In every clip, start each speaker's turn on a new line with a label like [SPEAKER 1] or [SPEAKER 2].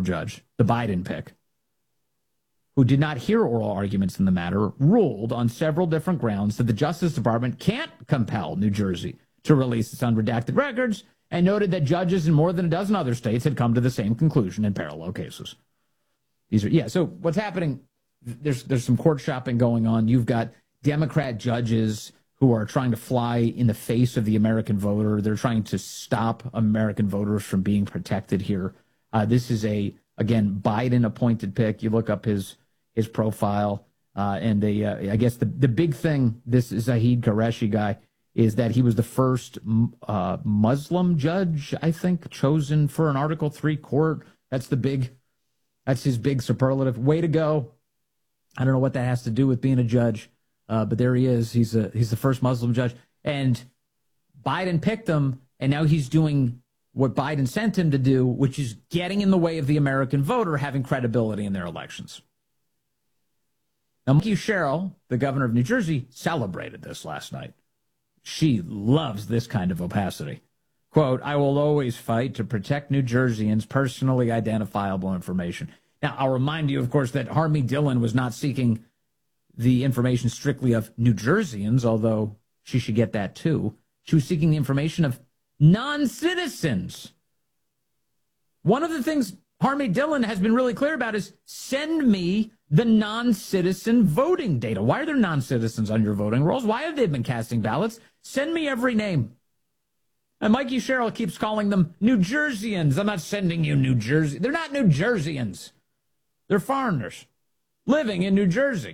[SPEAKER 1] federal judge, the Biden pick, who did not hear oral arguments in the matter, ruled on several different grounds that the Justice Department can't compel New Jersey to release its unredacted records, and noted that judges in more than a dozen other states had come to the same conclusion in parallel cases. So what's happening, there's some court shopping going on. You've got Democrat judges who are trying to fly in the face of the American voter. They're trying to stop American voters from being protected here. This is again, Biden-appointed pick. You look up his profile, and I guess the big thing, this is Zahid Qureshi guy, is that he was the first Muslim judge, I think, chosen for an Article III court. That's his big superlative. Way to go. I don't know what that has to do with being a judge, but there he is. He's the first Muslim judge. And Biden picked him, and now he's doing what Biden sent him to do, which is getting in the way of the American voter having credibility in their elections. Now, Mikey Sherrill, the governor of New Jersey, celebrated this last night. She loves this kind of opacity. Quote, "I will always fight to protect New Jerseyans' personally identifiable information." Now, I'll remind you, of course, that Harmy Dillon was not seeking the information strictly of New Jerseyans, although she should get that too. She was seeking the information of non-citizens. One of the things Harmy Dillon has been really clear about is send me the non-citizen voting data. Why are there non-citizens on your voting rolls? Why have they been casting ballots? Send me every name. And Mikey Sherrill keeps calling them New Jerseyans. I'm not sending you New Jersey. They're not New Jerseyans. They're foreigners living in New Jersey.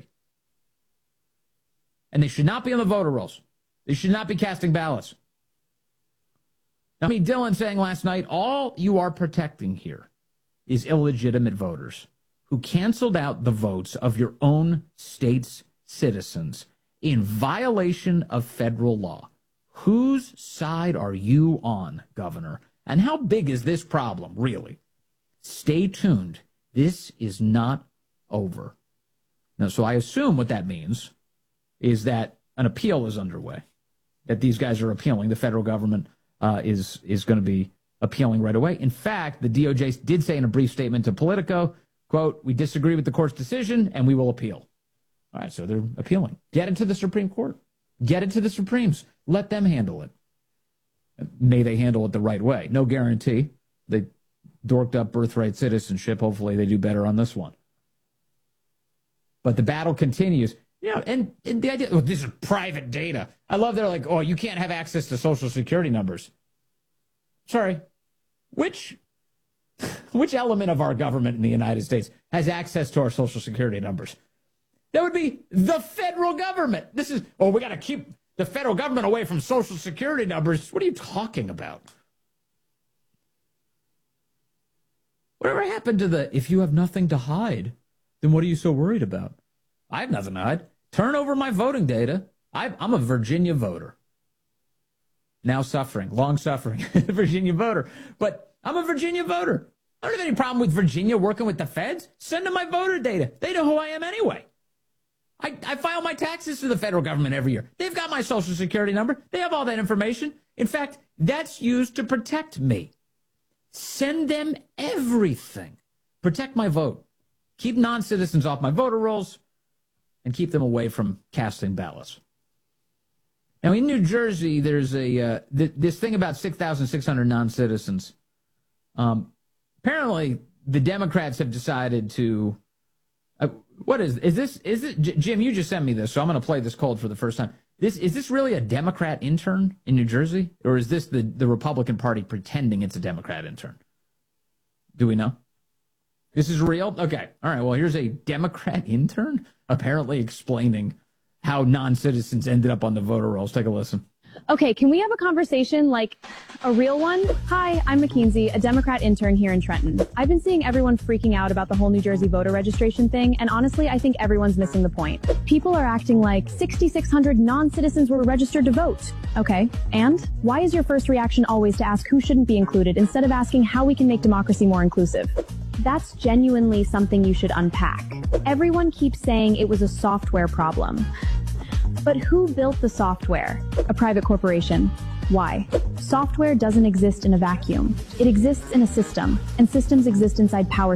[SPEAKER 1] And they should not be on the voter rolls. They should not be casting ballots. Now, Dillon saying last night, all you are protecting here is illegitimate voters who canceled out the votes of your own state's citizens in violation of federal law. Whose side are you on, Governor? And how big is this problem, really? Stay tuned. This is not over. Now, so I assume what that means is that an appeal is underway, that these guys are appealing. The federal government is going to be appealing right away. In fact, the DOJ did say in a brief statement to Politico, quote, "We disagree with the court's decision and we will appeal." All right, so they're appealing. Get it to the Supreme Court. Get it to the Supremes. Let them handle it. May they handle it the right way. No guarantee. They dorked up birthright citizenship. Hopefully they do better on this one. But the battle continues. And the idea, this is private data. I love they're like, oh, you can't have access to Social Security numbers. Sorry. Which element of our government in the United States has access to our Social Security numbers? That would be the federal government. We got to keep the federal government away from Social Security numbers. What are you talking about? Whatever happened to if you have nothing to hide, then what are you so worried about? I have nothing to hide. Turn over my voting data. I'm a Virginia voter. Now suffering, long suffering Virginia voter. But I'm a Virginia voter. I don't have any problem with Virginia working with the feds. Send them my voter data. They know who I am anyway. I file my taxes to the federal government every year. They've got my Social Security number. They have all that information. In fact, that's used to protect me. Send them everything. Protect my vote. Keep non-citizens off my voter rolls and keep them away from casting ballots. Now, in New Jersey, there's this thing about 6,600 non-citizens. Apparently, the Democrats have decided to... what is this? Is it, Jim, you just sent me this, so I'm going to play this cold for the first time. Is this really a Democrat intern in New Jersey? Or is this the Republican Party pretending it's a Democrat intern? Do we know? This is real? Okay. All right. Well, here's a Democrat intern apparently explaining how non-citizens ended up on the voter rolls. Take a listen.
[SPEAKER 2] Okay, can we have a conversation like a real one? Hi, I'm McKinsey, a Democrat intern here in Trenton. I've been seeing everyone freaking out about the whole New Jersey voter registration thing, and honestly, I think everyone's missing the point. People are acting like 6,600 non-citizens were registered to vote. Okay, and? Why is your first reaction always to ask who shouldn't be included instead of asking how we can make democracy more inclusive? That's genuinely something you should unpack. Everyone keeps saying it was a software problem. But who built the software? A private corporation. Why? Software doesn't exist in a vacuum. It exists in a system, and systems exist inside power